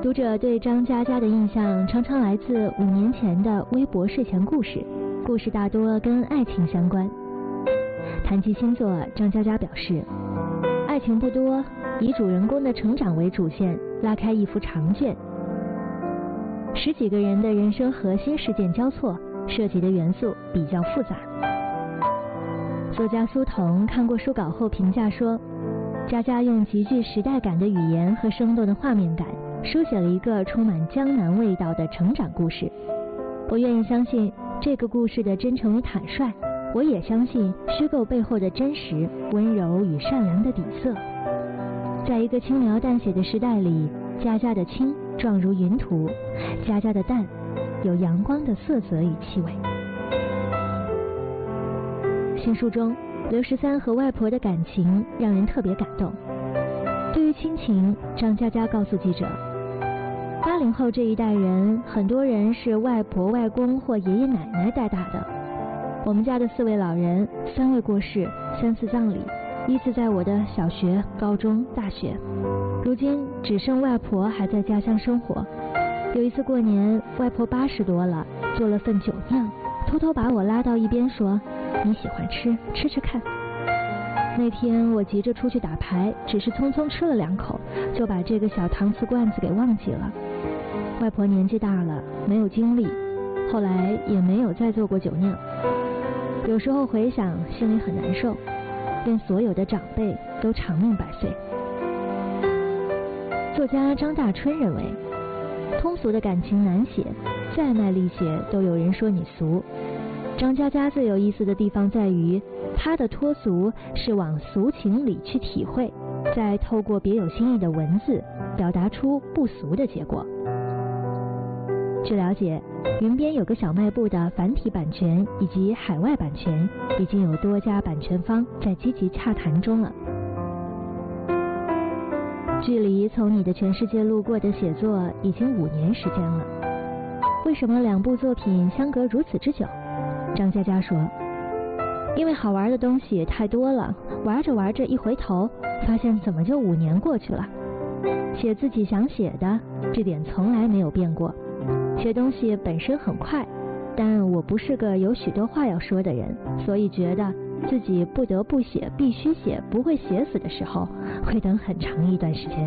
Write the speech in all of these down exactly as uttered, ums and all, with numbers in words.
读者对张嘉佳的印象常常来自五年前的微博睡前故事，故事大多跟爱情相关。谈及新作，张嘉佳表示，爱情不多，以主人公的成长为主线，拉开一幅长卷，十几个人的人生核心事件交错，涉及的元素比较复杂。作家苏童看过书稿后评价说，佳佳用极具时代感的语言和生动的画面感，书写了一个充满江南味道的成长故事。我愿意相信这个故事的真诚与坦率，我也相信虚构背后的真实、温柔与善良的底色。在一个轻描淡写的时代里，佳佳的轻状如云图，佳佳的淡有阳光的色泽与气味。新书中，刘十三和外婆的感情让人特别感动。对于亲情，张嘉佳告诉记者，八零后这一代人，很多人是外婆、外公或爷爷奶奶带大的。我们家的四位老人，三位过世，三次葬礼，依次在我的小学、高中、大学。如今只剩外婆还在家乡生活。有一次过年，外婆八十多了，做了份酒酿，偷偷把我拉到一边说，你喜欢吃，吃吃看。那天我急着出去打牌，只是匆匆吃了两口，就把这个小搪瓷罐子给忘记了。外婆年纪大了，没有精力，后来也没有再做过酒酿。有时候回想，心里很难受，愿所有的长辈都长命百岁。作家张大春认为，通俗的感情难写，再卖力写都有人说你俗。张嘉佳最有意思的地方在于，他的脱俗是往俗情里去体会，再透过别有新意的文字表达出不俗的结果。据了解，云边有个小卖部的繁体版权以及海外版权已经有多家版权方在积极洽谈中了。距离从你的全世界路过的写作已经五年时间了，为什么两部作品相隔如此之久？张嘉佳说，因为好玩的东西太多了，玩着玩着一回头，发现怎么就五年过去了。写自己想写的，这点从来没有变过。写东西本身很快，但我不是个有许多话要说的人，所以觉得自己不得不写，必须写，不会写死的时候，会等很长一段时间。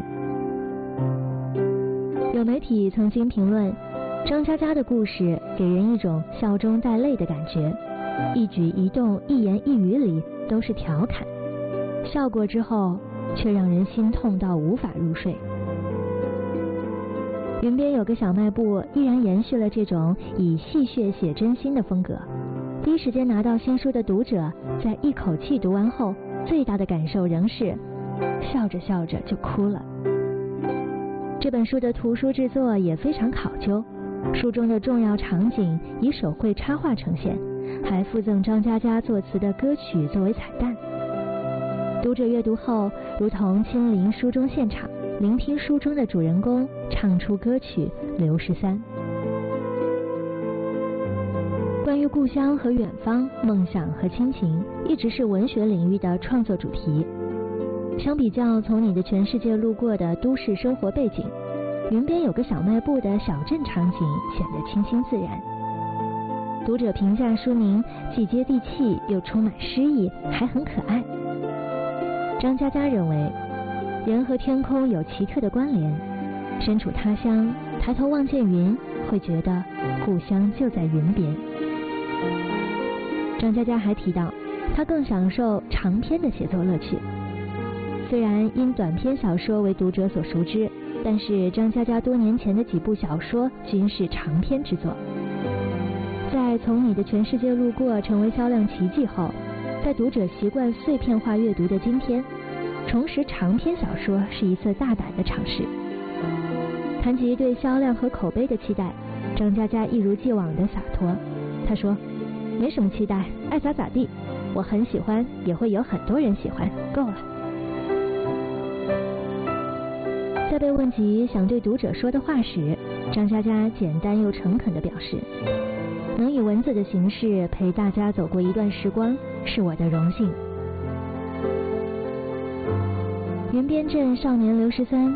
有媒体曾经评论，张嘉佳的故事给人一种笑中带泪的感觉，一举一动、一言一语里都是调侃，笑过之后却让人心痛到无法入睡。云边有个小卖部依然延续了这种以戏谑写真心的风格。第一时间拿到新书的读者，在一口气读完后，最大的感受仍是笑着笑着就哭了。这本书的图书制作也非常考究，书中的重要场景以手绘插画呈现，还附赠张嘉佳作词的歌曲作为彩蛋。读者阅读后，如同亲临书中现场，聆听书中的主人公唱出歌曲《刘十三》。关于故乡和远方、梦想和亲情，一直是文学领域的创作主题。相比较从你的全世界路过的都市生活背景，云边有个小卖部的小镇场景显得清新自然。读者评价书名既接地气又充满诗意，还很可爱。张嘉佳认为，人和天空有奇特的关联，身处他乡，抬头望见云，会觉得故乡就在云边。张嘉佳还提到，他更享受长篇的写作乐趣。虽然因短篇小说为读者所熟知，但是张嘉佳多年前的几部小说均是长篇之作。在《从你的全世界路过》成为销量奇迹后，在读者习惯碎片化阅读的今天，重拾长篇小说是一次大胆的尝试。谈及对销量和口碑的期待，张嘉佳一如既往的洒脱。他说，没什么期待，爱咋咋地，我很喜欢，也会有很多人喜欢，够了。在被问及想对读者说的话时，张嘉佳简单又诚恳地表示，能以文字的形式陪大家走过一段时光，是我的荣幸。云边镇少年刘十三